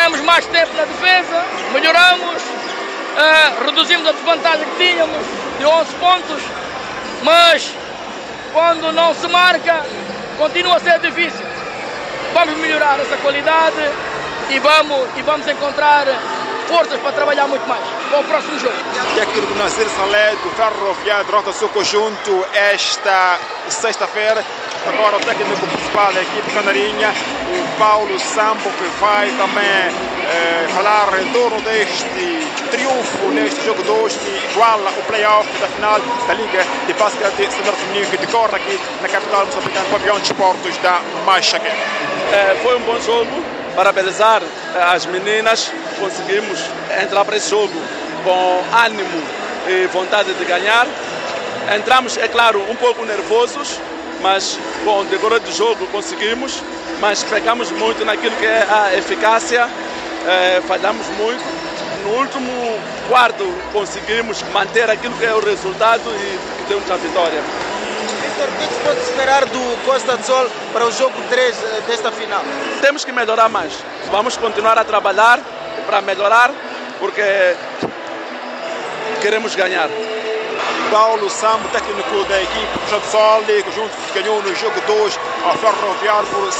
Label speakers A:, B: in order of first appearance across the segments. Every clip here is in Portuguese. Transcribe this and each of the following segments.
A: tivemos mais tempo na defesa, melhoramos, reduzimos a desvantagem que tínhamos de 11 pontos, mas quando não se marca, continua a ser difícil. Vamos melhorar essa qualidade e vamos encontrar forças para trabalhar muito mais para o próximo jogo.
B: Técnico Nazir Saleh do Ferroviário derrota o seu conjunto esta sexta-feira. Agora o técnico principal da equipe canarinha, o Paulo Sambo, que vai também falar em torno deste triunfo neste jogo 2 que iguala o play-off da final da Liga de Basquete Senior Feminino que decorre aqui na capital moçambicana, Pavilhão de Esportes da Machaquén.
C: Foi um bom jogo, parabenizar as meninas, conseguimos entrar para esse jogo com ânimo e vontade de ganhar. Entramos, é claro, um pouco nervosos, mas com o decorrer do jogo conseguimos, mas pecamos muito naquilo que é a eficácia, falhamos muito. No último quarto conseguimos manter aquilo que é o resultado e temos a vitória.
D: Vitor, o que se pode esperar do Costa do Sol para o jogo 3 desta final?
C: Temos que melhorar mais, vamos continuar a trabalhar para melhorar, porque queremos ganhar.
B: Paulo Sambo, técnico da equipe Costa do Sol, junto que ganhou no jogo 2 ao Ferroviário por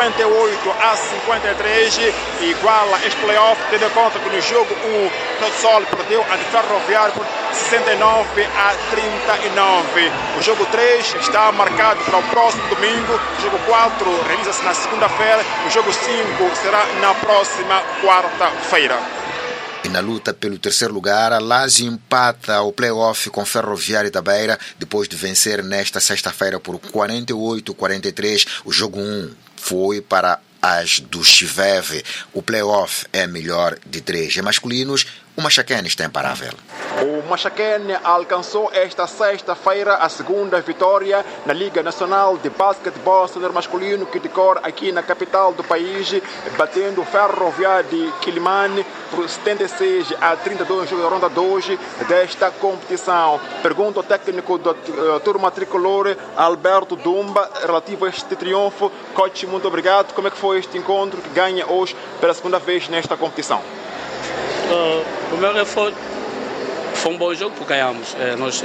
B: 58-53, iguala este playoff, tendo em conta que no jogo 1 Costa do Sol perdeu a Ferroviário por 69-39. O jogo 3 está marcado para o próximo domingo, o jogo 4 realiza-se na segunda-feira, o jogo 5 será na próxima quarta-feira.
E: E na luta pelo terceiro lugar, a Lazio empata o play-off com Ferroviário da Beira depois de vencer nesta sexta-feira por 48-43. O jogo 1 foi para as do Chiveve. O play-off é melhor de 3. Em masculinos, o Machaquén está imparável.
B: O Machaquén alcançou esta sexta-feira a segunda vitória na Liga Nacional de Basquetebol Sênior Masculino que decorre aqui na capital do país, batendo o Ferroviário de Quilimane por 76-32 no jogo da ronda 2 desta competição. Pergunto ao técnico da turma tricolor, Alberto Dumba, relativo a este triunfo. Coach, muito obrigado. Como é que foi este encontro que ganha hoje pela segunda vez nesta competição?
F: Primeiro foi um bom jogo porque ganhamos.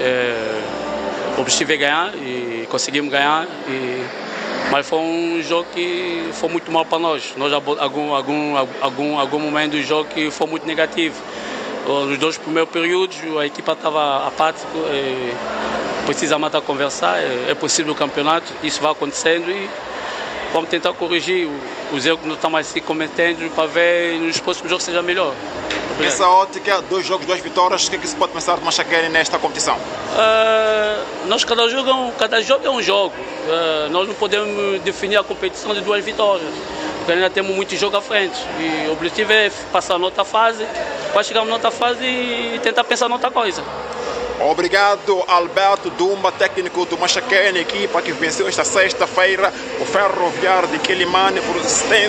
F: O objetivo é ganhar e conseguimos ganhar. Mas foi um jogo que foi muito mal para nós. Nós algum momento do jogo que foi muito negativo. Nos 2 primeiros períodos a equipa estava apática. Precisa mais conversar. É possível o campeonato. Isso vai acontecendo e vamos tentar corrigir os erros que nós estamos assim cometendo para ver nos próximos jogos seja melhor.
B: Nessa ótica, 2 jogos, 2 vitórias, o que é que se pode pensar de Machaquén nesta competição?
F: Nós cada jogo é um jogo. Nós não podemos definir a competição de 2 vitórias, porque ainda temos muito jogo à frente. E o objetivo é passar na outra fase, para chegar na outra fase e tentar pensar em outra coisa.
B: Obrigado, Alberto Dumba, técnico do Machaquén, equipa que venceu esta sexta-feira o Ferroviário de Quilimane por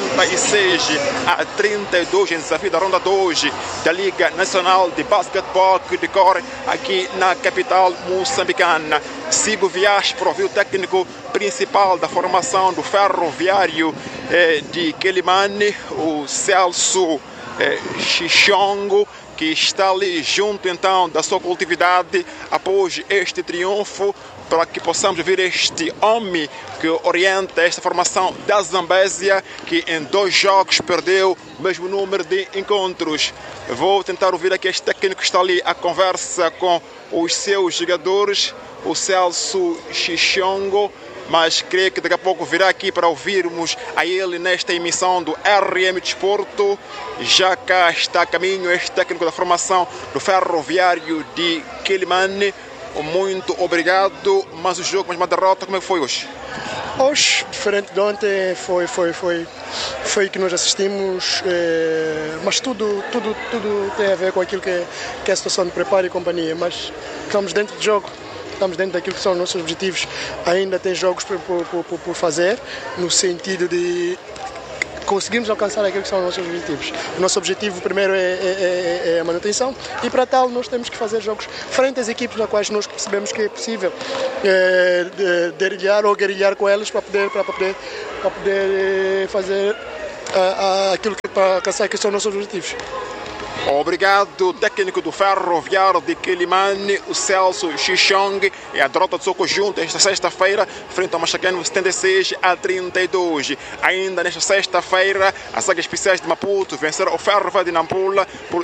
B: 76-32 em desafio da ronda 2 da Liga Nacional de Basquetebol que decorre aqui na capital moçambicana. Sigo viagem para ouvir o técnico principal da formação do Ferroviário de Quilimane, o Celso Xixongo, que está ali junto então da sua coletividade após este triunfo, para que possamos ver este homem que orienta esta formação da Zambésia, que em 2 jogos perdeu o mesmo número de encontros. Vou tentar ouvir aqui este técnico que está ali a conversa com os seus jogadores, o Celso Xixongo, mas creio que daqui a pouco virá aqui para ouvirmos a ele nesta emissão do RM Desporto. Já cá está a caminho este técnico da formação do Ferroviário de Quilimane. Muito obrigado. Mas o jogo, mas uma derrota, como é que foi hoje?
G: Hoje, diferente de ontem, foi que nós assistimos, mas tudo tem a ver com aquilo que é a situação de preparo e companhia, mas estamos dentro do jogo. Estamos dentro daquilo que são os nossos objetivos. Ainda tem jogos por fazer, no sentido de conseguirmos alcançar aquilo que são os nossos objetivos. O nosso objetivo primeiro é a manutenção e para tal nós temos que fazer jogos frente às equipes nas quais nós percebemos que é possível guerrilhar ou guerrilhar com elas para poder fazer aquilo que para alcançar que são nossos objetivos.
B: Obrigado, técnico do Ferroviário de Quilimane, o Celso Xixong, e a derrota do seu conjunto esta sexta-feira, frente ao Machacano 76-32. Ainda nesta sexta-feira, as Águias Especiais de Maputo venceram o Ferroviário de Nampula por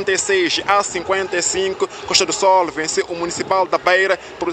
B: 66-55. Costa do Sol venceu o Municipal da Beira por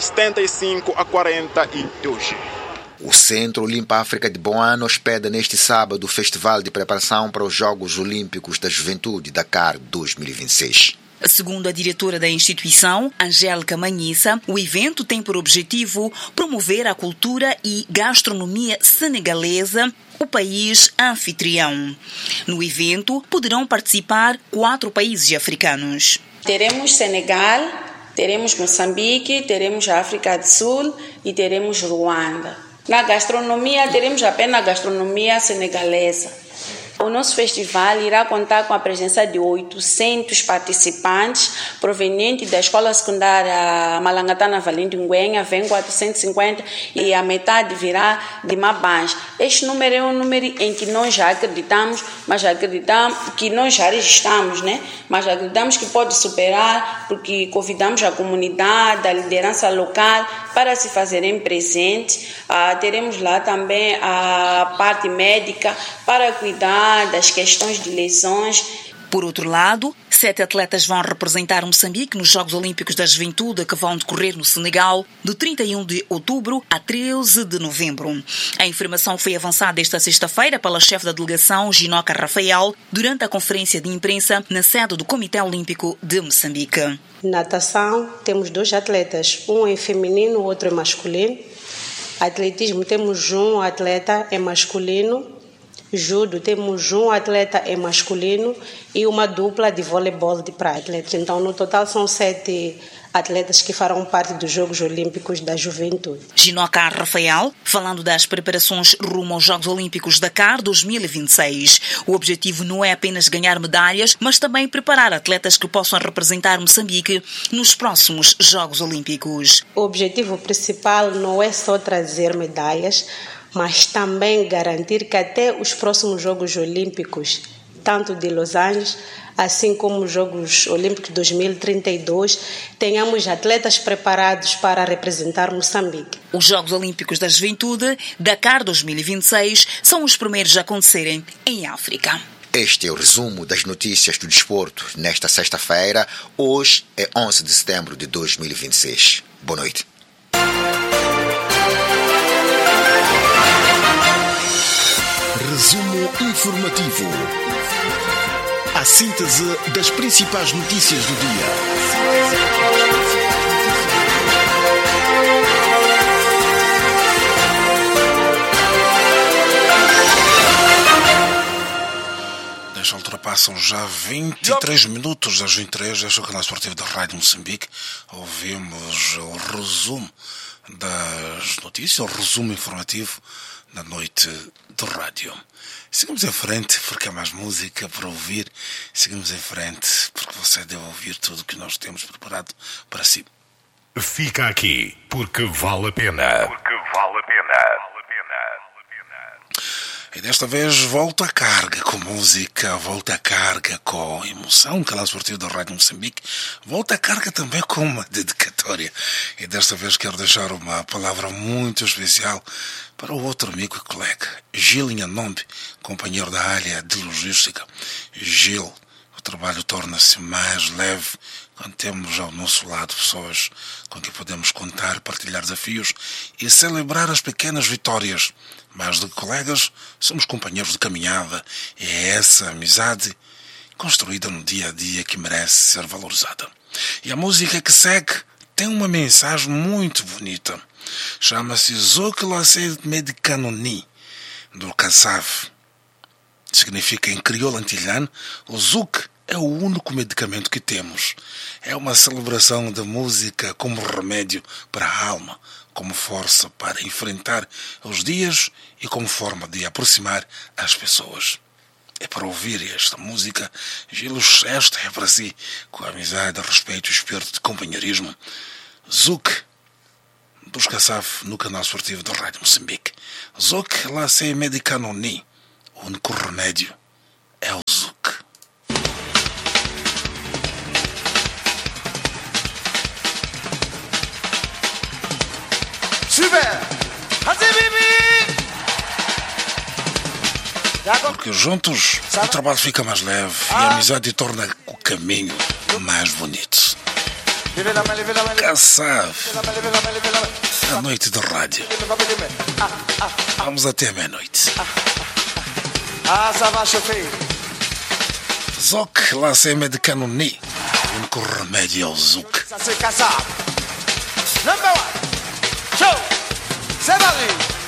B: 75-42.
E: O Centro Limpa África de Boano hospeda neste sábado o Festival de Preparação para os Jogos Olímpicos da Juventude Dakar 2026.
H: Segundo a diretora da instituição, Angélica Manhissa, o evento tem por objetivo promover a cultura e gastronomia senegalesa, o país anfitrião. No evento poderão participar 4 países africanos.
I: Teremos Senegal, teremos Moçambique, teremos a África do Sul e teremos Ruanda. Na gastronomia, teremos apenas a gastronomia senegalesa. O nosso festival irá contar com a presença de 800 participantes provenientes da Escola Secundária Malangatana Valente Nguenha, vem 450 e a metade virá de Mabans. Este número é um número em que nós já acreditamos, mas acreditamos que nós já registramos, né? Mas acreditamos que pode superar, porque convidamos a comunidade, a liderança local para se fazerem presente. Teremos lá também a parte médica para cuidar das questões de lesões.
H: Por outro lado, 7 atletas vão representar Moçambique nos Jogos Olímpicos da Juventude que vão decorrer no Senegal de 31 de outubro a 13 de novembro. A informação foi avançada esta sexta-feira pela chefe da delegação, Ginoca Rafael, durante a conferência de imprensa na sede do Comitê Olímpico de Moçambique.
J: Natação, temos 2 atletas, um é feminino, o outro é masculino. Atletismo, temos um atleta é masculino. Judo, temos um atleta é masculino e uma dupla de voleibol de praia. Então, no total, são 7 atletas que farão parte dos Jogos Olímpicos da Juventude.
H: Ginoca Rafael, falando das preparações rumo aos Jogos Olímpicos Dakar 2026. O objetivo não é apenas ganhar medalhas, mas também preparar atletas que possam representar Moçambique nos próximos Jogos Olímpicos.
J: O objetivo principal não é só trazer medalhas, mas também garantir que até os próximos Jogos Olímpicos, tanto de Los Angeles, assim como os Jogos Olímpicos 2032, tenhamos atletas preparados para representar Moçambique.
H: Os Jogos Olímpicos da Juventude, Dakar 2026, são os primeiros a acontecerem em África.
E: Este é o resumo das notícias do desporto nesta sexta-feira. Hoje é 11 de setembro de 2026. Boa noite.
K: Resumo informativo. A síntese das principais notícias do dia. Ultrapassam já 23 minutos das 23. Este é o canal esportivo da Rádio Moçambique. Ouvimos o resumo das notícias, o resumo informativo da noite do rádio. Seguimos em frente porque há mais música para ouvir. Seguimos em frente porque você deve ouvir tudo o que nós temos preparado para si.
L: Fica aqui porque vale a pena.
K: E desta vez volta a carga com música, volta a carga com emoção, o canal esportivo da Rádio Moçambique, volta a carga também com uma dedicatória. E desta vez quero deixar uma palavra muito especial para o outro amigo e colega, Gil Nhanombe, companheiro da área de logística. Gil, o trabalho torna-se mais leve quando temos ao nosso lado pessoas com quem podemos contar, partilhar desafios e celebrar as pequenas vitórias. Mais do que colegas, somos companheiros de caminhada e é essa amizade construída no dia a dia que merece ser valorizada. E a música que segue tem uma mensagem muito bonita. Chama-se Zouk Lassé Medicanoni, do Kassav. Significa em crioulo antilhano, o Zouk é o único medicamento que temos. É uma celebração da música como remédio para a alma, como força para enfrentar os dias e como forma de aproximar as pessoas. É para ouvir esta música, Gil, esta é para si, com a amizade, respeito e espírito de companheirismo. Zouk, dos Kassav, no canal esportivo da Rádio Moçambique. Zouk Lassé Medicanoni, o único remédio é o Porque juntos o trabalho fica mais leve e a amizade torna o caminho mais bonito. Quem sabe? A noite de rádio. Vamos até meia-noite. Zoc lá seme de canoni. O único remédio é o Zouk.
M: Number 1. Show. 7.